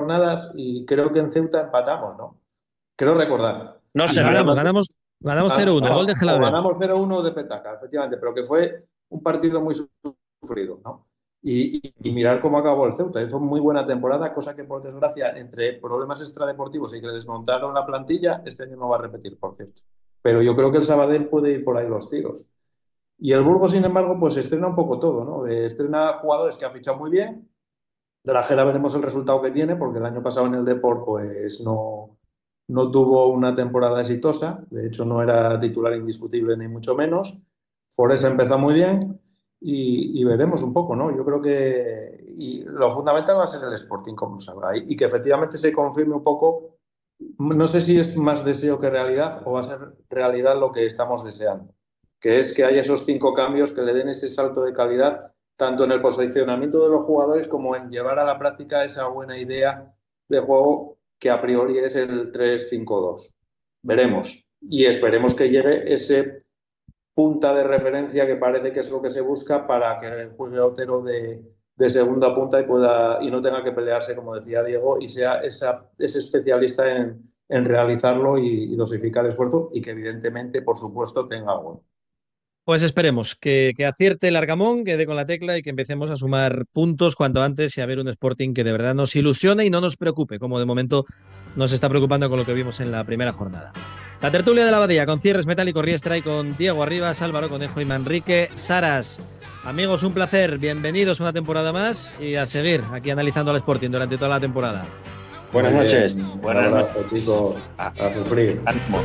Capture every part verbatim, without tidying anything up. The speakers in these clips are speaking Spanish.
jornadas y creo que en Ceuta empatamos, ¿no? Creo recordar. No Y sé, ganamos, ganamos, ganamos, ganamos ah, cero uno, gol de o Gelabert. ganamos cero uno de Petaca, efectivamente, pero que fue un partido muy sufrido, ¿no? Y, y, y mirar cómo acabó el Ceuta. Hizo muy buena temporada, cosa que por desgracia, entre problemas extradeportivos y que le desmontaron la plantilla, este año no va a repetir, por cierto. Pero yo creo que el Sabadell puede ir por ahí los tiros. Y el Burgos, sin embargo, pues estrena un poco todo, ¿no? Eh, estrena jugadores que ha fichado muy bien. De la Gera veremos el resultado que tiene, porque el año pasado en el Depor pues no, no tuvo una temporada exitosa. De hecho, no era titular indiscutible ni mucho menos. Foresa empezó muy bien y, y veremos un poco, ¿no? Yo creo que y lo fundamental va a ser el Sporting, como sabrá, y, y que efectivamente se confirme un poco. No sé si es más deseo que realidad o va a ser realidad lo que estamos deseando, que es que haya esos cinco cambios que le den ese salto de calidad, tanto en el posicionamiento de los jugadores como en llevar a la práctica esa buena idea de juego que a priori es el tres cinco dos. Veremos. Y esperemos que llegue ese punta de referencia que parece que es lo que se busca para que juegue Otero de, de segunda punta y pueda y no tenga que pelearse, como decía Diego, y sea esa, ese especialista en, en realizarlo y, y dosificar esfuerzo y que evidentemente, por supuesto, tenga gol. Pues esperemos que, que acierte el Arcamón, que dé con la tecla y que empecemos a sumar puntos cuanto antes y a ver un Sporting que de verdad nos ilusione y no nos preocupe, como de momento nos está preocupando con lo que vimos en la primera jornada. La tertulia de la Abadía con Cierres Metálico Riestra y con Diego Arribas, Álvaro Conejo y Manrique Saras. Amigos, un placer, bienvenidos una temporada más y a seguir aquí analizando al Sporting durante toda la temporada. Buenas noches. Buenas abrazo, noches, chicos. A sufrir. Ánimo.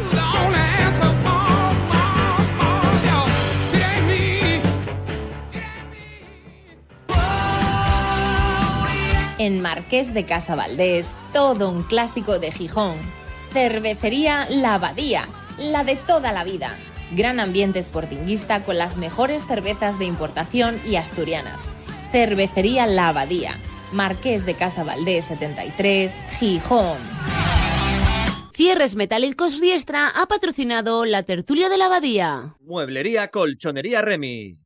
En Marqués de Casavaldés, todo un clásico de Gijón. Cervecería La Abadía, la de toda la vida. Gran ambiente sportinguista con las mejores cervezas de importación y asturianas. Cervecería La Abadía, Marqués de Casavaldés setenta y tres, Gijón. Cierres Metálicos Riestra ha patrocinado la tertulia de la Abadía. Mueblería Colchonería Remis.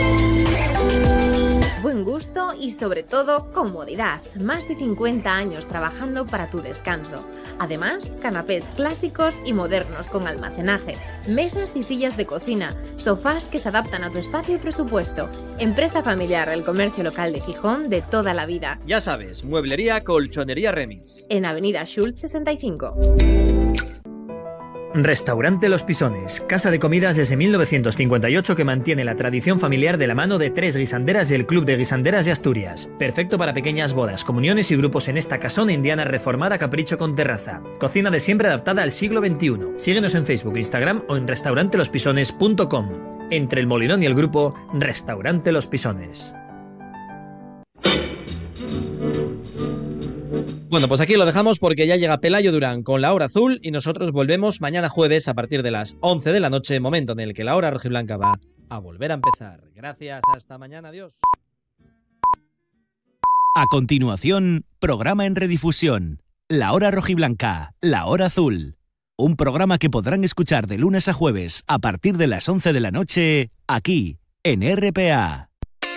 Buen gusto y sobre todo comodidad. Más de cincuenta años trabajando para tu descanso. Además, canapés clásicos y modernos con almacenaje, mesas y sillas de cocina, sofás que se adaptan a tu espacio y presupuesto. Empresa familiar del comercio local de Gijón de toda la vida. Ya sabes, Mueblería Colchonería Remis. En Avenida Schultz sesenta y cinco. Restaurante Los Pisones, casa de comidas desde mil novecientos cincuenta y ocho que mantiene la tradición familiar de la mano de tres guisanderas del Club de Guisanderas de Asturias. Perfecto para pequeñas bodas, comuniones y grupos en esta casona indiana reformada capricho con terraza. Cocina de siempre adaptada al siglo veintiuno. Síguenos en Facebook, Instagram o en restaurante los pisones punto com. Entre el Molinón y el grupo, Restaurante Los Pisones. Bueno, pues aquí lo dejamos porque ya llega Pelayo Durán con La Hora Azul y nosotros volvemos mañana jueves a partir de las once de la noche, momento en el que la Hora Rojiblanca va a volver a empezar. Gracias, hasta mañana, adiós. A continuación, programa en redifusión. La Hora Rojiblanca, La Hora Azul. Un programa que podrán escuchar de lunes a jueves a partir de las once de la noche, aquí, en R P A.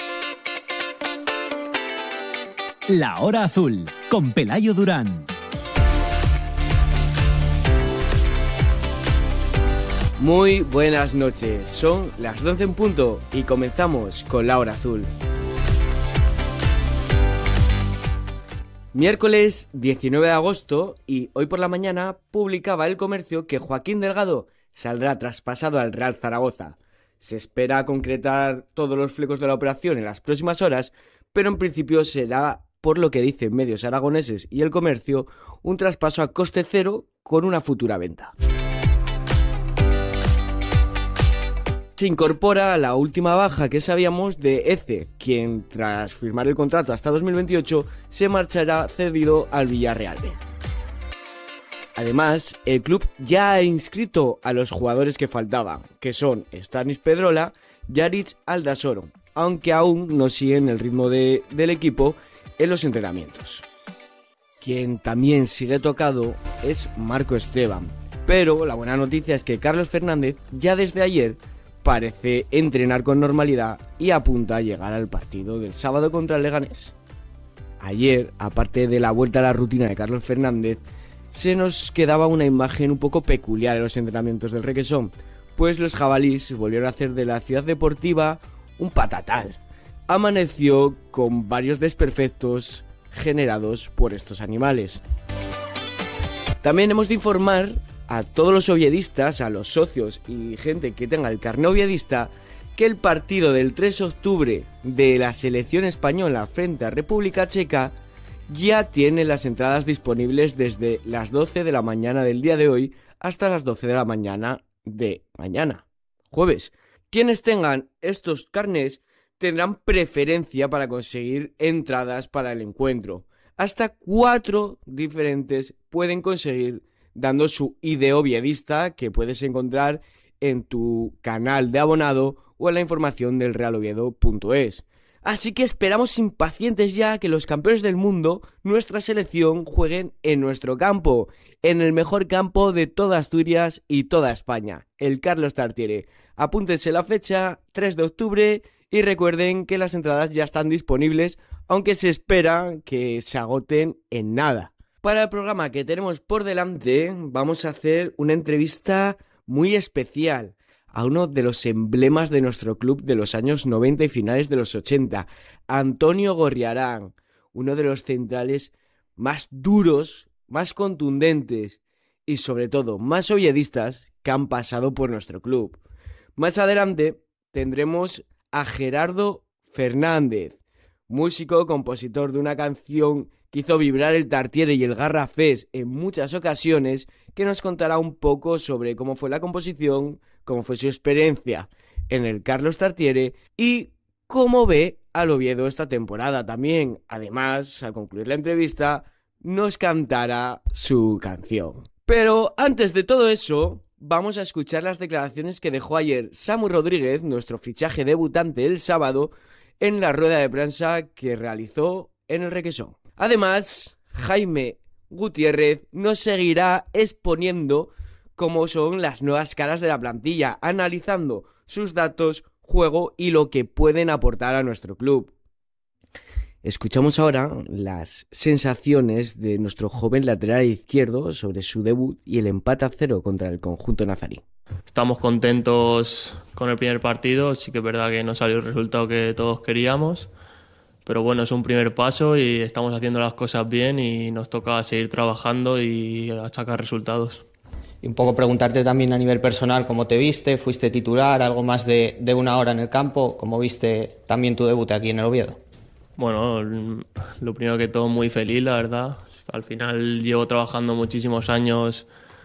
La Hora Azul, con Pelayo Durán. Muy buenas noches, son las once en punto y comenzamos con La Hora Azul. Miércoles diecinueve de agosto y hoy por la mañana publicaba El Comercio que Joaquín Delgado saldrá traspasado al Real Zaragoza. Se espera concretar todos los flecos de la operación en las próximas horas, pero en principio será, por lo que dicen medios aragoneses y El Comercio, un traspaso a coste cero con una futura venta. Se incorpora la última baja que sabíamos de Eze, quien tras firmar el contrato hasta dos mil veintiocho se marchará cedido al Villarreal B. Además, el club ya ha inscrito a los jugadores que faltaban, que son Stanis Pedrola y Aritz Aldasoro, aunque aún no siguen el ritmo de, del equipo en los entrenamientos. Quien también sigue tocado es Marco Esteban, pero la buena noticia es que Carlos Fernández ya desde ayer parece entrenar con normalidad y apunta a llegar al partido del sábado contra el Leganés. ayer, aparte de la vuelta a la rutina de Carlos Fernández, se nos quedaba una imagen un poco peculiar en los entrenamientos del Requesón, pues los jabalíes volvieron a hacer de la ciudad deportiva un patatal. Amaneció con varios desperfectos generados por estos animales. También hemos de informar a todos los oviedistas, a los socios y gente que tenga el carné oviedista, que el partido del tres de octubre de la selección española frente a República Checa ya tiene las entradas disponibles desde las doce de la mañana del día de hoy hasta las doce de la mañana de mañana, jueves. Quienes tengan estos carnés tendrán preferencia para conseguir entradas para el encuentro. Hasta cuatro diferentes pueden conseguir dando su I D oviedista, que puedes encontrar en tu canal de abonado o en la información del real oviedo punto es. Así que esperamos impacientes ya que los campeones del mundo, nuestra selección, jueguen en nuestro campo, en el mejor campo de toda Asturias y toda España, el Carlos Tartiere. Apúntense la fecha, tres de octubre, y recuerden que las entradas ya están disponibles, aunque se espera que se agoten en nada. Para el programa que tenemos por delante, vamos a hacer una entrevista muy especial a uno de los emblemas de nuestro club de los años noventa y finales de los ochenta, Antonio Gorriarán, uno de los centrales más duros, más contundentes y sobre todo más oviedistas que han pasado por nuestro club. Más adelante tendremos a Gerardo Fernández, músico, compositor de una canción que hizo vibrar el Tartiere y el Garrafés en muchas ocasiones, que nos contará un poco sobre cómo fue la composición, cómo fue su experiencia en el Carlos Tartiere y cómo ve al Oviedo esta temporada también. Además, al concluir la entrevista, nos cantará su canción. Pero antes de todo eso, vamos a escuchar las declaraciones que dejó ayer Samu Rodríguez, nuestro fichaje debutante el sábado, en la rueda de prensa que realizó en el Requesón. Además, Jaime Gutiérrez nos seguirá exponiendo cómo son las nuevas caras de la plantilla, analizando sus datos, juego y lo que pueden aportar a nuestro club. Escuchamos ahora las sensaciones de nuestro joven lateral izquierdo sobre su debut y el empate a cero contra el conjunto nazarí. Estamos contentos con el primer partido, sí que es verdad que no salió el resultado que todos queríamos, pero bueno, es un primer paso y estamos haciendo las cosas bien y nos toca seguir trabajando y sacar resultados. Y un poco preguntarte también a nivel personal cómo te viste, fuiste titular, algo más de, de una hora en el campo, cómo viste también tu debut aquí en el Oviedo. Bueno, lo primero que todo, muy feliz, la verdad. Al final llevo trabajando muchísimos años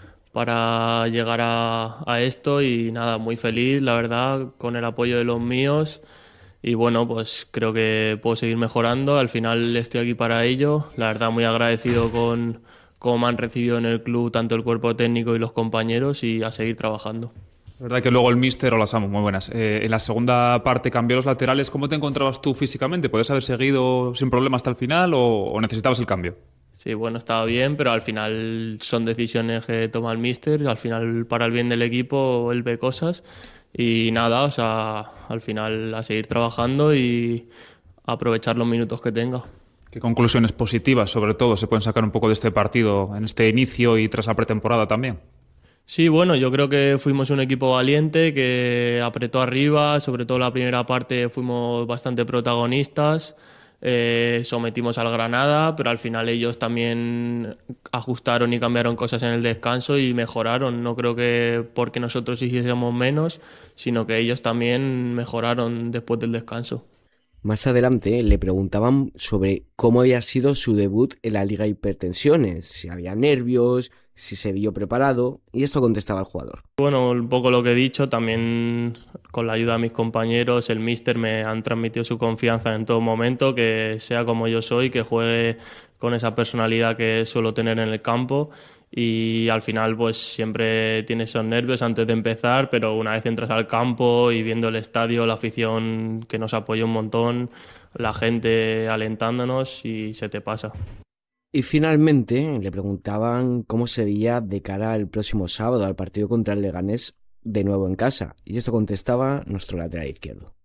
para llegar a, a esto y nada, muy feliz, la verdad, con el apoyo de los míos. Y bueno, pues creo que puedo seguir mejorando. Al final estoy aquí para ello. La verdad, muy agradecido con cómo me han recibido en el club tanto el cuerpo técnico y los compañeros, y a seguir trabajando. Es verdad que luego el míster, hola Samu, muy buenas. Eh, en la segunda parte cambió los laterales. ¿Cómo te encontrabas tú físicamente? ¿Puedes haber seguido sin problema hasta el final o, o necesitabas el cambio? Sí, bueno, estaba bien, pero al final son decisiones que toma el míster. Al final, para el bien del equipo, él ve cosas. Y nada, o sea, al final a seguir trabajando y aprovechar los minutos que tenga. ¿Qué conclusiones positivas, sobre todo, se pueden sacar un poco de este partido en este inicio y tras la pretemporada también? Sí, bueno, yo creo que fuimos un equipo valiente que apretó arriba, sobre todo la primera parte fuimos bastante protagonistas, eh, sometimos al Granada, pero al final ellos también ajustaron y cambiaron cosas en el descanso y mejoraron. No creo que porque nosotros hiciésemos menos, sino que ellos también mejoraron después del descanso. Más adelante le preguntaban sobre cómo había sido su debut en la Liga Hipertensiones, si había nervios, si se vio preparado, y esto contestaba el jugador. Bueno, un poco lo que he dicho, también con la ayuda de mis compañeros, el míster me han transmitido su confianza en todo momento, que sea como yo soy, que juegue con esa personalidad que suelo tener en el campo, y al final pues siempre tienes esos nervios antes de empezar, pero una vez entras al campo y viendo el estadio, la afición que nos apoya un montón, la gente alentándonos, y se te pasa. Y finalmente le preguntaban cómo se veía de cara al próximo sábado al partido contra el Leganés de nuevo en casa, y esto contestaba nuestro lateral izquierdo.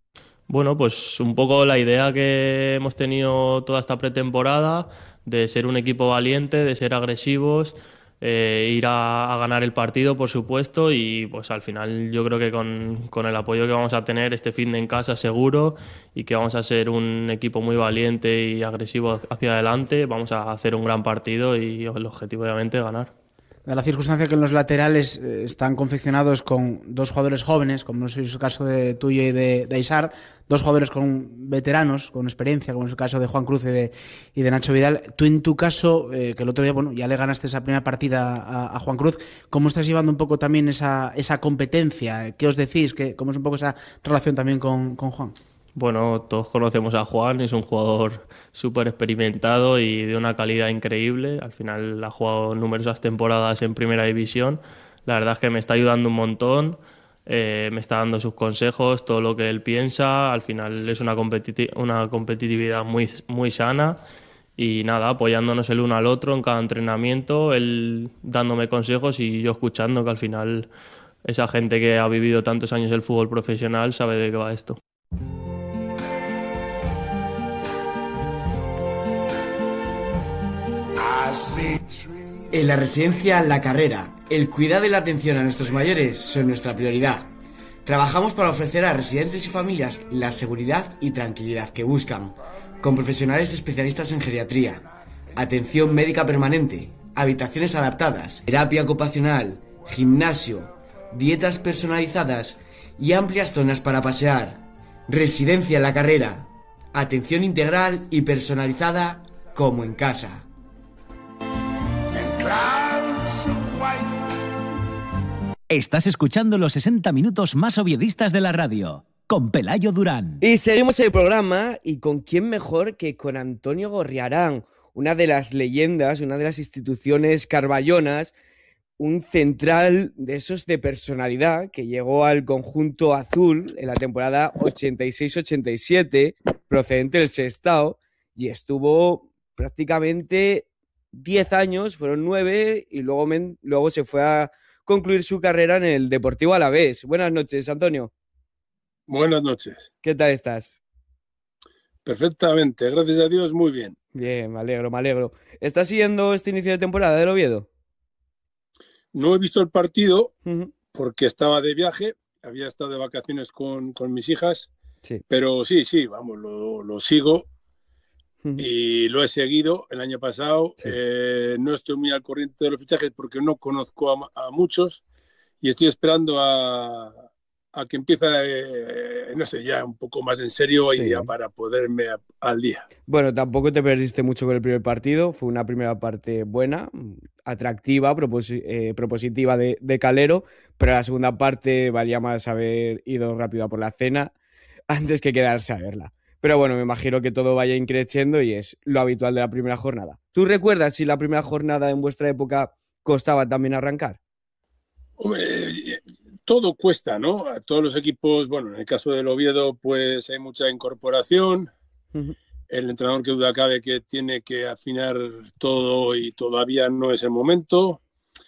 Bueno, pues un poco la idea que hemos tenido toda esta pretemporada de ser un equipo valiente, de ser agresivos, eh, ir a, a ganar el partido, por supuesto, y pues al final yo creo que con, con el apoyo que vamos a tener este fin de en casa seguro y que vamos a ser un equipo muy valiente y agresivo hacia adelante, vamos a hacer un gran partido y el objetivo obviamente es ganar. La circunstancia que en los laterales eh, están confeccionados con dos jugadores jóvenes, como es el caso de tuyo y de, de Aisar, dos jugadores con veteranos, con experiencia, como es el caso de Juan Cruz y de, y de Nacho Vidal. Tú en tu caso, eh, que el otro día bueno, ya le ganaste esa primera partida a, a Juan Cruz, ¿cómo estás llevando un poco también esa, esa competencia? ¿Qué os decís? ¿Qué, ¿Cómo es un poco esa relación también con, con Juan? Bueno, todos conocemos a Juan, es un jugador súper experimentado y de una calidad increíble. Al final ha jugado numerosas temporadas en Primera División. La verdad es que me está ayudando un montón, eh, me está dando sus consejos, todo lo que él piensa. Al final es una, competi- una competitividad muy, muy sana y nada, apoyándonos el uno al otro en cada entrenamiento, él dándome consejos y yo escuchando, que al final esa gente que ha vivido tantos años el fútbol profesional sabe de qué va esto. En la residencia La Carrera, el cuidado y la atención a nuestros mayores son nuestra prioridad. Trabajamos para ofrecer a residentes y familias la seguridad y tranquilidad que buscan, con profesionales especialistas en geriatría, atención médica permanente, habitaciones adaptadas, terapia ocupacional, gimnasio, dietas personalizadas y amplias zonas para pasear. Residencia La Carrera, atención integral y personalizada como en casa. Estás escuchando los sesenta minutos más oviedistas de la radio, con Pelayo Durán. Y seguimos el programa, y con quién mejor que con Antonio Gorriarán, una de las leyendas, una de las instituciones carballonas, un central de esos de personalidad que llegó al conjunto azul en la temporada ochenta y seis ochenta y siete, procedente del Sestao, y estuvo prácticamente diez años, fueron nueve, y luego, men, luego se fue a concluir su carrera en el Deportivo Alavés. Buenas noches, Antonio. Buenas noches. ¿Qué tal estás? Perfectamente, gracias a Dios, muy bien. Bien, me alegro, me alegro. ¿Estás siguiendo este inicio de temporada del Oviedo? No he visto el partido uh-huh. porque estaba de viaje, había estado de vacaciones con, con mis hijas, sí. pero sí, sí, vamos, lo, lo sigo. Y lo he seguido el año pasado. Sí. Eh, no estoy muy al corriente de los fichajes porque no conozco a, a muchos y estoy esperando a, a que empiece, eh, no sé, ya un poco más en serio sí. y ya para poderme a, al día. Bueno, tampoco te perdiste mucho con el primer partido. Fue una primera parte buena, atractiva, propos- eh, propositiva de, de Calero, pero la segunda parte valía más haber ido rápido a por la cena antes que quedarse a verla. Pero bueno, me imagino que todo vaya increciendo y es lo habitual de la primera jornada. ¿Tú recuerdas si la primera jornada en vuestra época costaba también arrancar? Hombre, todo cuesta, ¿no? A todos los equipos, bueno, en el caso del Oviedo, pues hay mucha incorporación. Uh-huh. El entrenador que duda cabe que tiene que afinar todo y todavía no es el momento.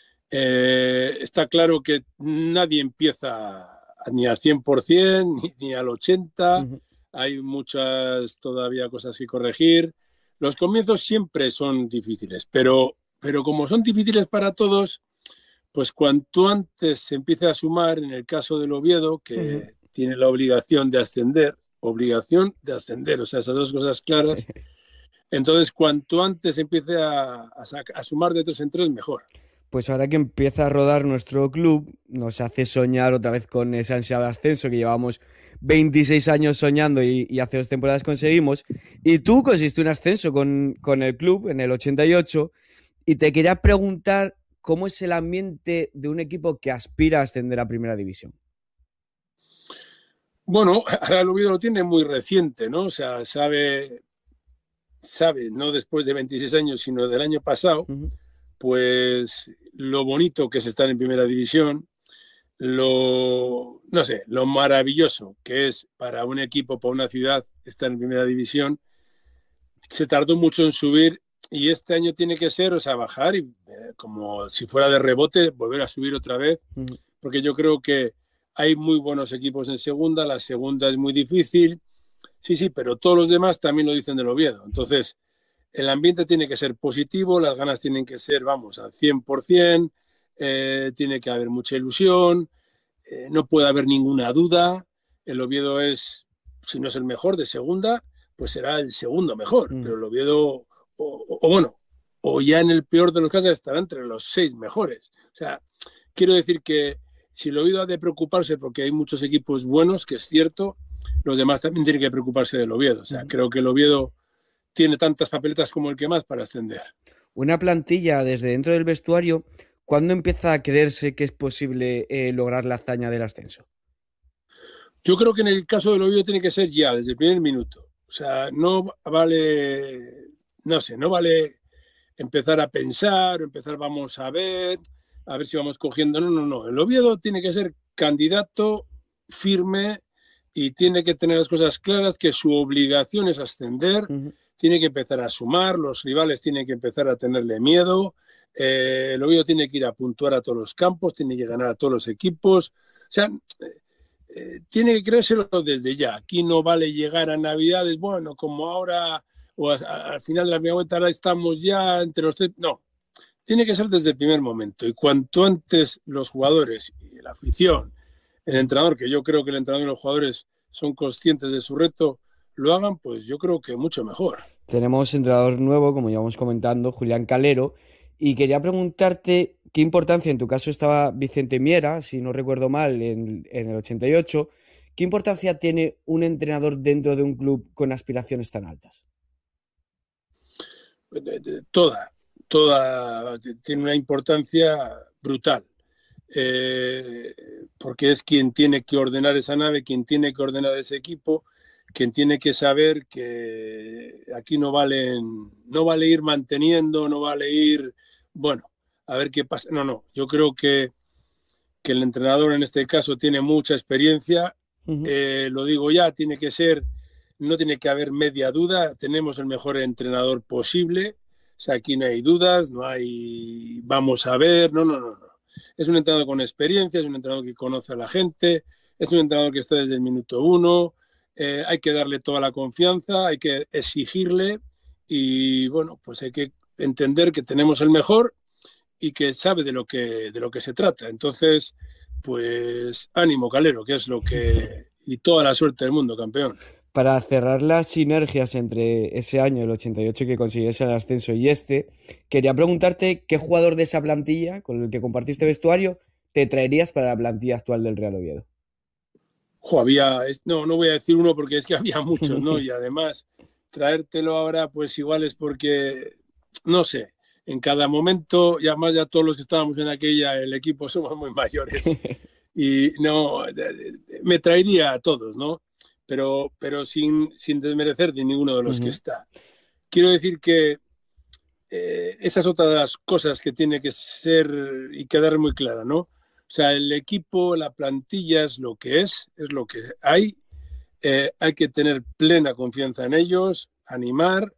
Eh, está claro que nadie empieza ni al cien por ciento ni, ni al ochenta por ciento. Uh-huh. Hay muchas todavía cosas que corregir. Los comienzos siempre son difíciles, pero, pero como son difíciles para todos, pues cuanto antes se empiece a sumar, en el caso del Oviedo, que uh-huh. tiene la obligación de ascender, obligación de ascender, o sea, esas dos cosas claras, entonces cuanto antes se empiece a, a, a sumar de tres en tres, mejor. Pues ahora que empieza a rodar nuestro club, nos hace soñar otra vez con ese ansiado ascenso que llevamos veintiséis años soñando y, y hace dos temporadas conseguimos. Y tú conseguiste un ascenso con, con el club en el ochenta y ocho. Y te quería preguntar cómo es el ambiente de un equipo que aspira a ascender a Primera División. Bueno, ahora el Oviedo lo tiene muy reciente, ¿no? O sea, sabe, sabe, no después de veintiséis años, sino del año pasado, uh-huh. pues lo bonito que es estar en Primera División, lo, no sé, lo maravilloso que es para un equipo, para una ciudad, estar en Primera División. Se tardó mucho en subir y este año tiene que ser, o sea, bajar y eh, como si fuera de rebote, volver a subir otra vez, uh-huh. porque yo creo que hay muy buenos equipos en segunda, la segunda es muy difícil Sí, sí, pero todos los demás también lo dicen del Oviedo. Entonces, el ambiente tiene que ser positivo, las ganas tienen que ser, vamos, al cien por ciento, eh, tiene que haber mucha ilusión, eh, no puede haber ninguna duda. El Oviedo es, si no es el mejor de segunda, pues será el segundo mejor. Mm. Pero el Oviedo, o, o, o bueno, o ya en el peor de los casos estará entre los seis mejores. O sea, quiero decir que si el Oviedo ha de preocuparse, porque hay muchos equipos buenos, que es cierto, los demás también tienen que preocuparse del Oviedo. O sea, mm. creo que el Oviedo tiene tantas papeletas como el que más para ascender. Una plantilla desde dentro del vestuario, ¿cuándo empieza a creerse que es posible eh, lograr la hazaña del ascenso? Yo creo que en el caso del Oviedo tiene que ser ya, desde el primer minuto. O sea, no vale, no sé, no vale empezar a pensar, empezar vamos a ver, a ver si vamos cogiendo. No, no, no. El Oviedo tiene que ser candidato firme y tiene que tener las cosas claras, que su obligación es ascender, uh-huh. Tiene que empezar a sumar, los rivales tienen que empezar a tenerle miedo, eh, el Oviedo tiene que ir a puntuar a todos los campos, tiene que ganar a todos los equipos. O sea, eh, tiene que creérselo desde ya. Aquí no vale llegar a Navidades, bueno, como ahora, o a, a, al final de la primera vuelta ahora estamos ya entre los tres. No, tiene que ser desde el primer momento. Y cuanto antes los jugadores y la afición, el entrenador, que yo creo que el entrenador y los jugadores son conscientes de su reto, lo hagan, pues yo creo que mucho mejor. Tenemos entrenador nuevo, como íbamos comentando, Julián Calero, y quería preguntarte qué importancia, en tu caso estaba Vicente Miera, si no recuerdo mal, en, en el ochenta y ocho, ¿qué importancia tiene un entrenador dentro de un club con aspiraciones tan altas? Toda, toda, tiene una importancia brutal. Eh, porque es quien tiene que ordenar esa nave, quien tiene que ordenar ese equipo, quien tiene que saber que aquí no valen, no vale ir manteniendo, no vale ir, bueno, a ver qué pasa. No, no, yo creo que, que el entrenador en este caso tiene mucha experiencia, uh-huh. eh, lo digo ya, tiene que ser, no tiene que haber media duda, tenemos el mejor entrenador posible, o sea, aquí no hay dudas, no hay vamos a ver, no, no, no, no. Es un entrenador con experiencia, es un entrenador que conoce a la gente, es un entrenador que está desde el minuto uno, eh, hay que darle toda la confianza, hay que exigirle y bueno, pues hay que entender que tenemos el mejor y que sabe de lo que, de lo que se trata. Entonces, pues ánimo, Calero, que es lo que... y toda la suerte del mundo, campeón. Para cerrar las sinergias entre ese año, el ochenta y ocho, que consiguiese el ascenso y este, quería preguntarte qué jugador de esa plantilla, con el que compartiste vestuario, te traerías para la plantilla actual del Real Oviedo. Jo, había, no, no voy a decir uno porque es que había muchos, ¿no? Y además, traértelo ahora, pues igual es porque, no sé, en cada momento, y además ya todos los que estábamos en aquella, el equipo somos muy mayores. Y no, me traería a todos, ¿no? Pero, pero sin, sin desmerecer de ninguno de los uh-huh. que está. Quiero decir que eh, esa es otra de las cosas que tiene que ser y quedar muy clara, ¿no? O sea, el equipo, la plantilla es lo que es, es lo que hay. Eh, hay que tener plena confianza en ellos, animar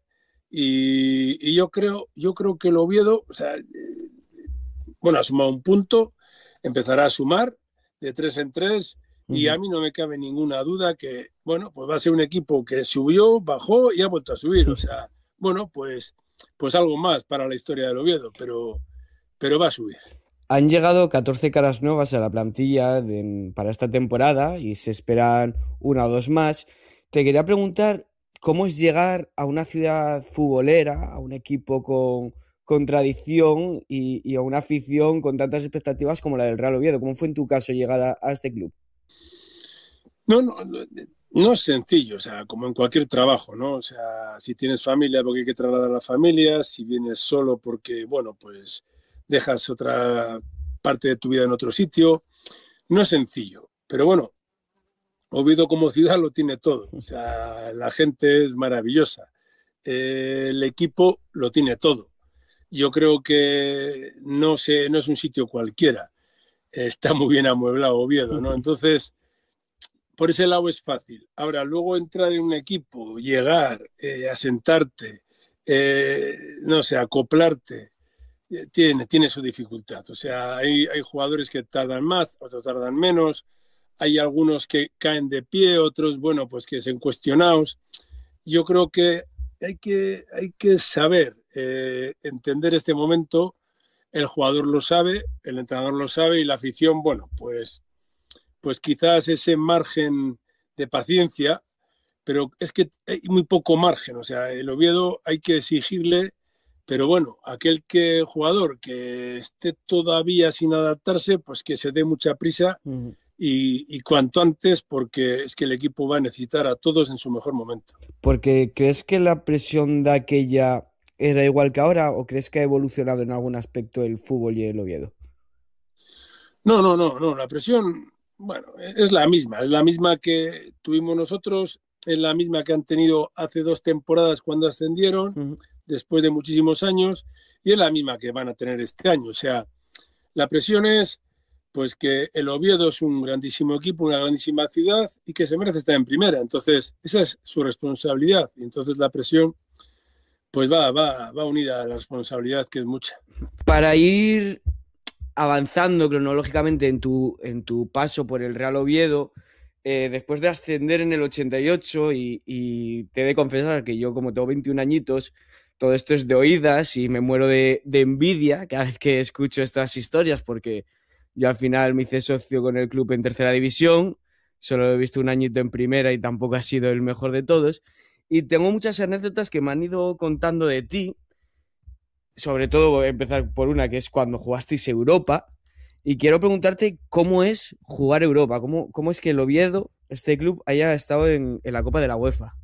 y, y yo creo, yo creo que el Oviedo, o sea, eh, bueno, ha sumado un punto, empezará a sumar de tres en tres. Y a mí no me cabe ninguna duda que, bueno, pues va a ser un equipo que subió, bajó y ha vuelto a subir. O sea, bueno, pues, pues algo más para la historia del Oviedo, pero, pero va a subir. Han llegado catorce caras nuevas a la plantilla de, para esta temporada y se esperan una o dos más. Te quería preguntar cómo es llegar a una ciudad futbolera, a un equipo con, con tradición y, y a una afición con tantas expectativas como la del Real Oviedo. ¿Cómo fue en tu caso llegar a, a este club? No, no, no es sencillo, o sea, como en cualquier trabajo, ¿no? O sea, si tienes familia porque hay que trasladar a la familia, si vienes solo porque, bueno, pues dejas otra parte de tu vida en otro sitio, no es sencillo, pero bueno, Oviedo como ciudad lo tiene todo, o sea, la gente es maravillosa, eh, el equipo lo tiene todo, yo creo que no, sé, no es un sitio cualquiera, está muy bien amueblado Oviedo, ¿no? Entonces... por ese lado es fácil. Ahora, luego entrar en un equipo, llegar, eh, asentarte, eh, no sé, acoplarte, eh, tiene, tiene su dificultad. O sea, hay, hay jugadores que tardan más, otros tardan menos, hay algunos que caen de pie, otros, bueno, pues que son cuestionados. yo creo que hay que, hay que saber eh, entender este momento. El jugador lo sabe, el entrenador lo sabe y la afición, bueno, pues, pues quizás ese margen de paciencia, pero es que hay muy poco margen. O sea, el Oviedo hay que exigirle, pero bueno, aquel que jugador que esté todavía sin adaptarse, pues que se dé mucha prisa uh-huh. y, y cuanto antes, porque es que el equipo va a necesitar a todos en su mejor momento. Porque ¿crees que la presión de aquella era igual que ahora o crees que ha evolucionado en algún aspecto el fútbol y el Oviedo? No, no, no, no. La presión, bueno, es la misma. Es la misma que tuvimos nosotros, es la misma que han tenido hace dos temporadas cuando ascendieron, uh-huh. después de muchísimos años, y es la misma que van a tener este año. O sea, la presión es pues que el Oviedo es un grandísimo equipo, una grandísima ciudad y que se merece estar en primera. Entonces, esa es su responsabilidad. Y entonces la presión pues va, va, va unida a la responsabilidad, que es mucha. Para ir avanzando cronológicamente en tu, en tu paso por el Real Oviedo, eh, después de ascender en el ochenta y ocho, y, y te he de confesar que yo, como tengo veintiún añitos, todo esto es de oídas y me muero de, de envidia cada vez que escucho estas historias, porque yo al final me hice socio con el club en tercera división, solo he visto un añito en primera y tampoco ha sido el mejor de todos. Y tengo muchas anécdotas que me han ido contando de ti, sobre todo voy a empezar por una que es cuando jugasteis Europa, y quiero preguntarte cómo es jugar Europa, cómo, cómo es que el Oviedo, este club, haya estado en, en la Copa de la UEFA.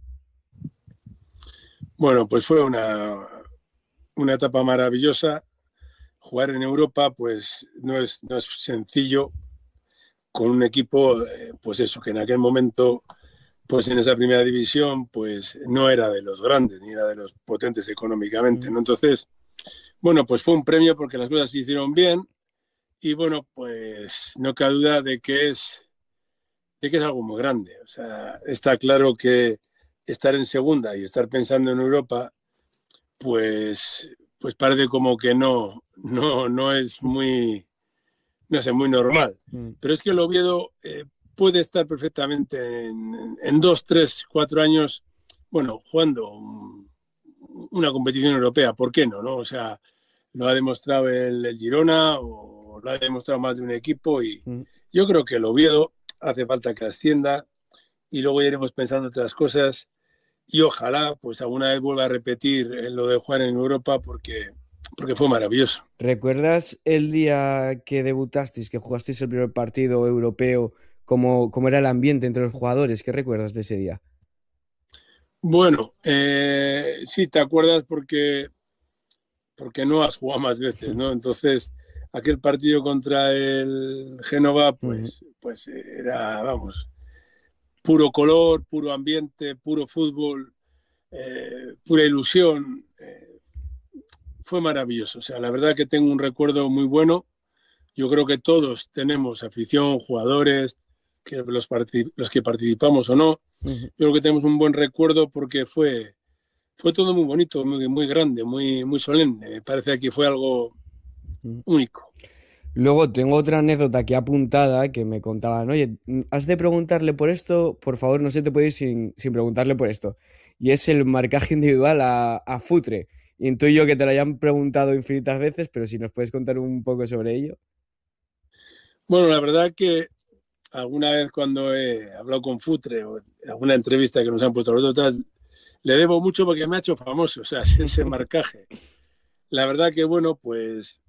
Bueno, pues fue una, una etapa maravillosa. Jugar en Europa pues no es, no es sencillo con un equipo, eh, pues eso, que en aquel momento pues en esa primera división pues no era de los grandes ni era de los potentes económicamente, ¿no? Entonces, bueno, pues fue un premio porque las cosas se hicieron bien y bueno, pues no cabe duda de que es, de que es algo muy grande. O sea, está claro que estar en segunda y estar pensando en Europa pues, pues parece como que no, no, no es muy, no sé, muy normal. Mm. Pero es que el Oviedo eh, puede estar perfectamente en, en dos, tres, cuatro años, bueno, jugando una competición europea. ¿Por qué no? ¿No? O sea, lo ha demostrado el, el Girona o lo ha demostrado más de un equipo y mm. yo creo que el Oviedo hace falta que ascienda y luego ya iremos pensando otras cosas y ojalá pues alguna vez vuelva a repetir lo de jugar en Europa porque, porque fue maravilloso. ¿Recuerdas el día que debutasteis, que jugasteis el primer partido europeo, cómo, cómo era el ambiente entre los jugadores? ¿Qué recuerdas de ese día? Bueno, eh, sí, te acuerdas porque, porque no has jugado más veces, ¿no? Entonces, aquel partido contra el Génova, pues, uh-huh. pues era, vamos, puro color, puro ambiente, puro fútbol, eh, pura ilusión. Eh, fue maravilloso. O sea, la verdad que tengo un recuerdo muy bueno. Yo creo que todos tenemos afición, jugadores, que los, particip- los que participamos o no. Uh-huh. Yo creo que tenemos un buen recuerdo porque fue, fue todo muy bonito, muy, muy grande, muy, muy solemne. Me parece que fue algo uh-huh. único. Luego tengo otra anécdota aquí apuntada que me contaban, oye, has de preguntarle por esto, por favor, no se te puede ir sin, sin preguntarle por esto. Y es el marcaje individual a, a Futre. Intuyo que te lo hayan preguntado infinitas veces, pero si nos puedes contar un poco sobre ello. Bueno, la verdad que alguna vez cuando he hablado con Futre o en alguna entrevista que nos han puesto los otros, le debo mucho porque me ha hecho famoso, o sea, ese marcaje. La verdad que, bueno, pues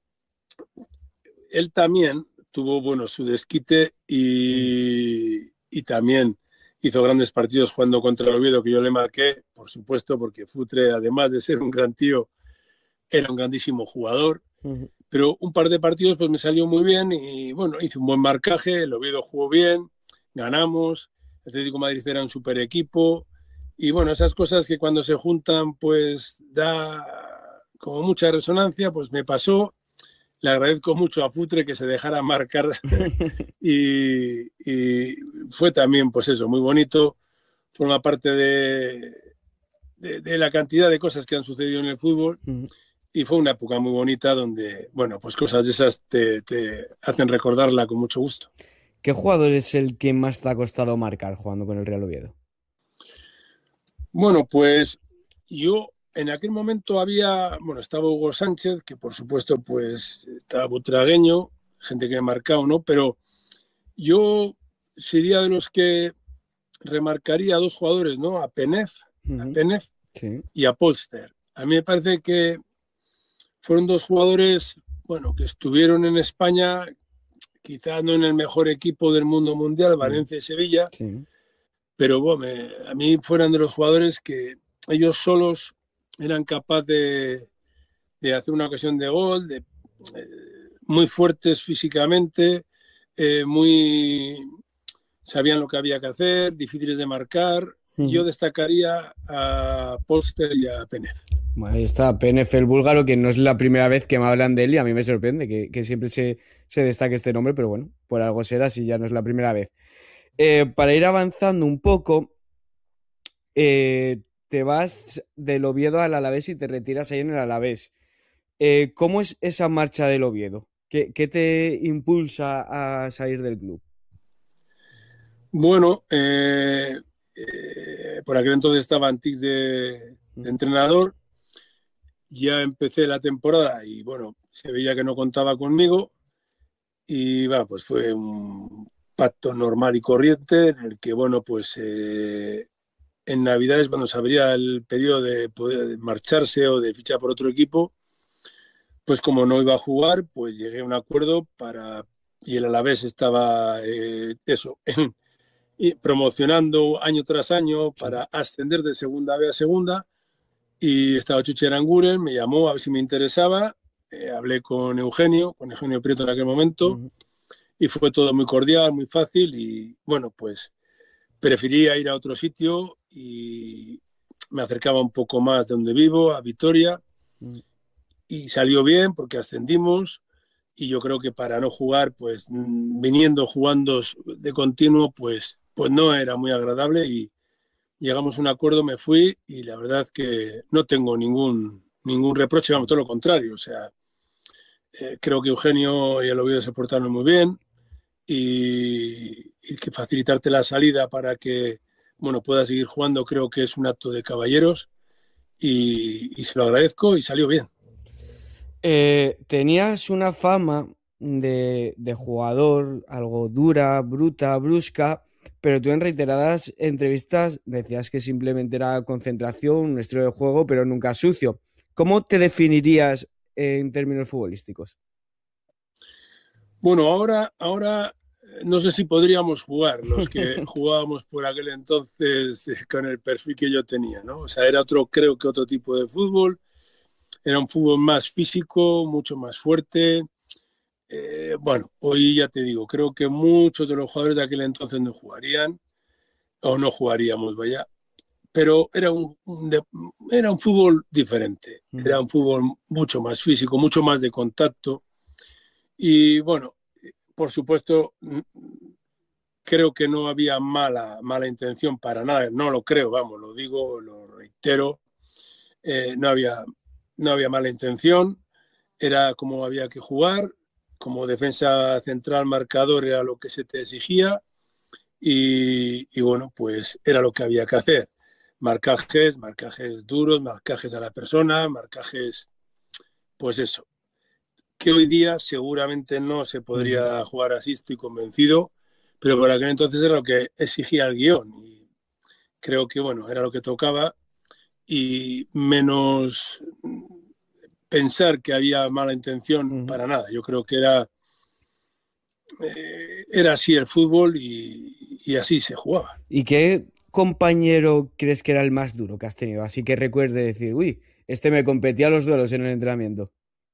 él también tuvo, bueno, su desquite y, y también hizo grandes partidos jugando contra el Oviedo, que yo le marqué, por supuesto, porque Futre, además de ser un gran tío, era un grandísimo jugador. Uh-huh. Pero un par de partidos pues me salió muy bien y, bueno, hice un buen marcaje, el Oviedo jugó bien, ganamos, el Atlético de Madrid era un super equipo y, bueno, esas cosas que cuando se juntan pues da como mucha resonancia, pues me pasó. Le agradezco mucho a Futre que se dejara marcar y, y fue también, pues eso, muy bonito. Forma parte de, de, de la cantidad de cosas que han sucedido en el fútbol uh-huh. y fue una época muy bonita donde, bueno, pues cosas de esas te, te hacen recordarla con mucho gusto. ¿Qué jugador es el que más te ha costado marcar jugando con el Real Oviedo? Bueno, pues yo en aquel momento había, bueno, estaba Hugo Sánchez, que por supuesto pues estaba butragueño, gente que ha marcado, ¿no? Pero yo sería de los que remarcaría a dos jugadores, ¿no? A Penef, uh-huh. a Penef sí. y a Polster. A mí me parece que fueron dos jugadores, bueno, que estuvieron en España, quizás no en el mejor equipo del mundo mundial, Valencia y Sevilla, sí. pero bueno, me, a mí fueron de los jugadores que ellos solos eran capaces de, de hacer una ocasión de gol, de, eh, muy fuertes físicamente, eh, muy sabían lo que había que hacer, difíciles de marcar. Uh-huh. Yo destacaría a Polster y a Penef. Bueno, ahí está Penef, el búlgaro, que no es la primera vez que me hablan de él y a mí me sorprende que, que siempre se, se destaque este nombre, pero bueno, por algo será si ya no es la primera vez. Eh, para ir avanzando un poco, eh, te vas del Oviedo al Alavés y te retiras ahí en el Alavés. Eh, ¿Cómo es esa marcha del Oviedo? ¿Qué, qué te impulsa a salir del club? Bueno, eh, eh, por aquel entonces estaba Antix de, de entrenador. Ya empecé la temporada y bueno, se veía que no contaba conmigo y bueno, pues fue un pacto normal y corriente en el que bueno, pues eh, en Navidades cuando se abría el pedido de poder marcharse o de fichar por otro equipo, pues como no iba a jugar, pues llegué a un acuerdo para, y el Alavés estaba eh, eso, en, y promocionando año tras año para ascender de segunda B a segunda. Y estaba Chuchi Aranguren, me llamó a ver si me interesaba, eh, hablé con Eugenio, con Eugenio Prieto en aquel momento, uh-huh. y fue todo muy cordial, muy fácil, y bueno, pues prefería ir a otro sitio y me acercaba un poco más de donde vivo, a Vitoria, uh-huh. y salió bien porque ascendimos, y yo creo que para no jugar, pues viniendo, jugando de continuo, pues, pues no era muy agradable, y llegamos a un acuerdo, me fui y la verdad que no tengo ningún, ningún reproche, vamos, todo lo contrario. O sea, eh, creo que Eugenio y el Oviedo se portaron muy bien y, y que facilitarte la salida para que, bueno, puedas seguir jugando creo que es un acto de caballeros y, y se lo agradezco y salió bien. Eh, tenías una fama de, de jugador algo dura, bruta, brusca, pero tú en reiteradas entrevistas decías que simplemente era concentración, un estilo de juego, pero nunca sucio. ¿Cómo te definirías en términos futbolísticos? Bueno, ahora, ahora no sé si podríamos jugar los que jugábamos por aquel entonces eh, con el perfil que yo tenía, ¿no? O sea, era otro, creo que otro tipo de fútbol, era un fútbol más físico, mucho más fuerte. Eh, bueno, hoy ya te digo, creo que muchos de los jugadores de aquel entonces no jugarían o no jugaríamos, vaya, pero era un, un de, era un fútbol diferente, mm. era un fútbol mucho más físico, mucho más de contacto y bueno, por supuesto creo que no había mala, mala intención para nada, no lo creo, vamos, lo digo, lo reitero, eh, no había, no había mala intención, era como había que jugar. Como defensa central marcador era lo que se te exigía y, y bueno, pues era lo que había que hacer. Marcajes, marcajes duros, marcajes a la persona, marcajes, pues eso. Que hoy día seguramente no se podría jugar así, estoy convencido, pero por aquel entonces era lo que exigía el guión y creo que bueno, era lo que tocaba y menos pensar que había mala intención uh-huh. para nada. Yo creo que era, eh, era así el fútbol y, y así se jugaba. ¿Y qué compañero crees que era el más duro que has tenido? Así que recuerde decir, uy, este me competía los duelos en el entrenamiento.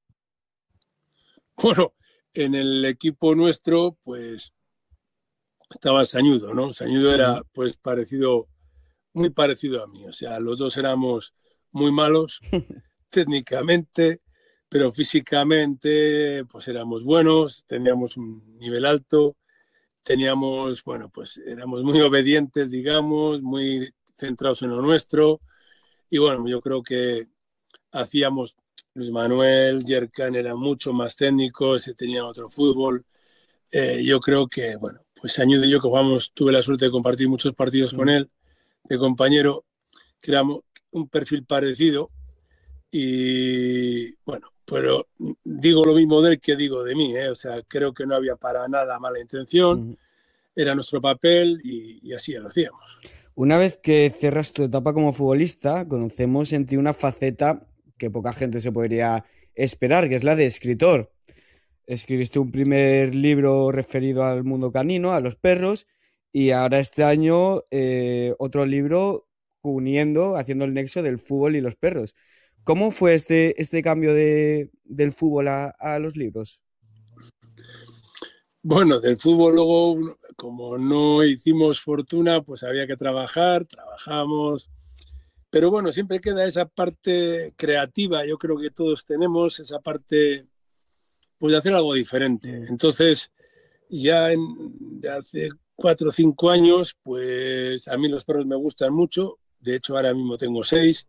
Bueno, en el equipo nuestro, pues, estaba Sañudo, ¿no? Sañudo era, pues, parecido, muy parecido a mí. O sea, los dos éramos muy malos técnicamente, pero físicamente pues éramos buenos, teníamos un nivel alto, teníamos, bueno, pues éramos muy obedientes, digamos, muy centrados en lo nuestro y bueno, yo creo que hacíamos, Luis Manuel, Yerkan eran mucho más técnicos, tenían otro fútbol, eh, yo creo que, bueno, pues Sañudo y yo que jugamos, tuve la suerte de compartir muchos partidos con él, de compañero, que era un perfil parecido. Y bueno, pero digo lo mismo de él que digo de mí, ¿eh? O sea, creo que no había para nada mala intención, uh-huh. Era nuestro papel y, y así lo hacíamos. Una vez que cerras tu etapa como futbolista, conocemos en ti una faceta que poca gente se podría esperar, que es la de escritor. Escribiste un primer libro referido al mundo canino, a los perros, y ahora este año eh, otro libro uniendo, haciendo el nexo del fútbol y los perros. ¿Cómo fue este, este cambio de, del fútbol a, a los libros? Bueno, del fútbol luego, como no hicimos fortuna, pues había que trabajar, trabajamos. Pero bueno, siempre queda esa parte creativa, yo creo que todos tenemos esa parte, pues de hacer algo diferente. Entonces, ya en, de hace cuatro o cinco años, pues a mí los perros me gustan mucho. De hecho, ahora mismo tengo seis.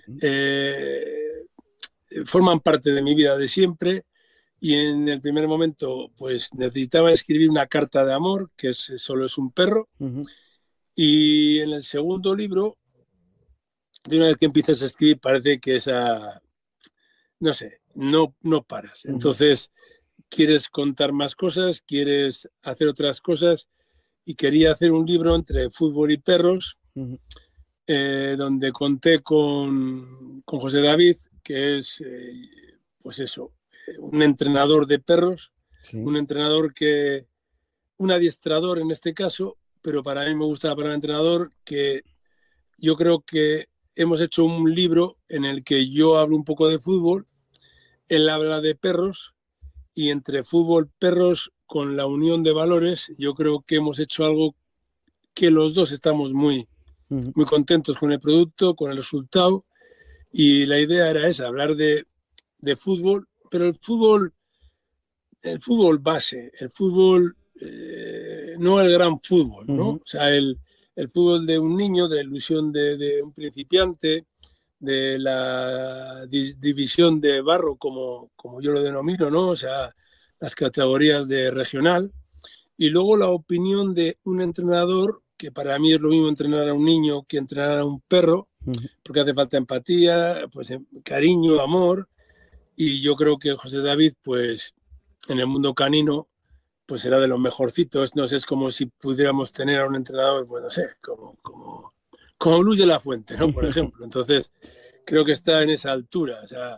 Eh, forman parte de mi vida de siempre y en el primer momento pues necesitaba escribir una carta de amor que es, solo es un perro. Uh-huh. Y en el segundo libro, de una vez que empiezas a escribir parece que esa, no sé, no, no paras. Uh-huh. Entonces quieres contar más cosas, quieres hacer otras cosas y quería hacer un libro entre fútbol y perros. Uh-huh. Eh, donde conté con, con José David, que es, eh, pues eso, eh, un entrenador de perros, sí. Un entrenador que, un adiestrador en este caso, pero para mí me gusta la palabra entrenador, que yo creo que hemos hecho un libro en el que yo hablo un poco de fútbol, él habla de perros, y entre fútbol, perros, con la unión de valores, yo creo que hemos hecho algo que los dos estamos muy muy contentos con el producto, con el resultado, y la idea era esa, hablar de, de fútbol, pero el fútbol, el fútbol base, el fútbol, eh, no el gran fútbol, ¿no? Uh-huh. O sea, el, el fútbol de un niño, de la ilusión de, de un principiante, de la di- división de barro, como, como yo lo denomino, ¿no? O sea, las categorías de regional, y luego la opinión de un entrenador, que para mí es lo mismo entrenar a un niño que entrenar a un perro, porque hace falta empatía, pues cariño, amor, y yo creo que José David, pues en el mundo canino, pues será de los mejorcitos. No sé, es como si pudiéramos tener a un entrenador, pues no sé, como, como, como Luis de la Fuente, ¿no? Por ejemplo. Entonces, creo que está en esa altura, o sea,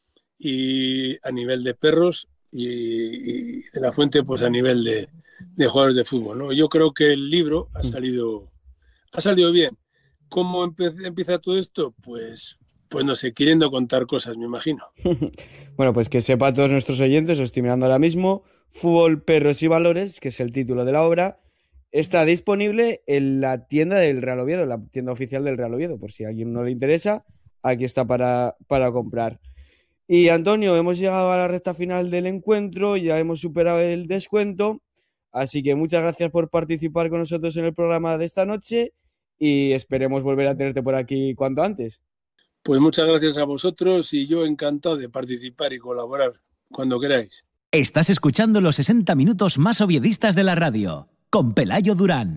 y a nivel de perros y, y de la Fuente, pues a nivel de de jugadores de fútbol, ¿no? Yo creo que el libro ha salido, ha salido bien. ¿Cómo empe- empieza todo esto? Pues, pues no sé, queriendo contar cosas, me imagino. Bueno, pues que sepa todos nuestros oyentes, lo estoy mirando ahora mismo, Fútbol, Perros y Valores, que es el título de la obra, está disponible en la tienda del Real Oviedo, la tienda oficial del Real Oviedo, por si a alguien no le interesa, aquí está para, para comprar. Y Antonio, hemos llegado a la recta final del encuentro, ya hemos superado el descuento. Así que muchas gracias por participar con nosotros en el programa de esta noche y esperemos volver a tenerte por aquí cuanto antes. Pues muchas gracias a vosotros y yo encantado de participar y colaborar cuando queráis. Estás escuchando los sesenta minutos más oviedistas de la radio, con Pelayo Durán.